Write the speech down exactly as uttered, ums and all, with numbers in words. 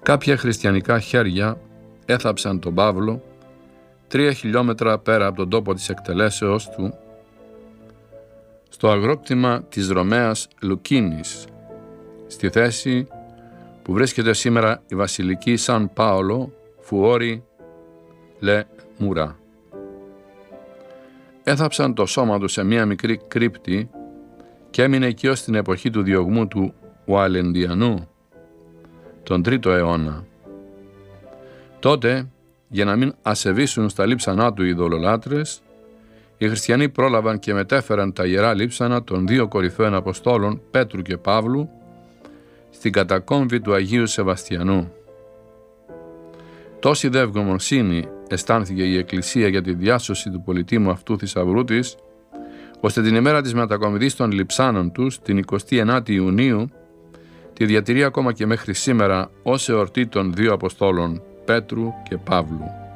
Κάποια χριστιανικά χέρια έθαψαν τον Παύλο τρία χιλιόμετρα πέρα από τον τόπο της εκτελέσεως του, στο αγρόκτημα της Ρωμαίας Λουκίνης, στη θέση που βρίσκεται σήμερα η Βασιλική Σαν Πάολο Φουόρι Λε Μουρά. Έθαψαν το σώμα του σε μία μικρή κρύπτη και έμεινε εκεί ως την εποχή του διωγμού του Βαλεντιανού, τον τρίτο αιώνα. Τότε, για να μην ασεβήσουν στα λείψανά του οι ειδωλολάτρες, οι χριστιανοί πρόλαβαν και μετέφεραν τα ιερά λείψανα των δύο κορυφαίων Αποστόλων, Πέτρου και Παύλου, στην κατακόμβη του Αγίου Σεβαστιανού. Τόση δε ευγνωμοσύνη αισθάνθηκε η Εκκλησία για τη διάσωση του πολυτίμου αυτού θησαυρού της, ώστε την ημέρα της μετακομιδής των λειψάνων τους, την εικοστή ενάτη Ιουνίου, τη διατηρεί ακόμα και μέχρι σήμερα ως εορτή των δύο Αποστόλων, Πέτρου και Παύλου.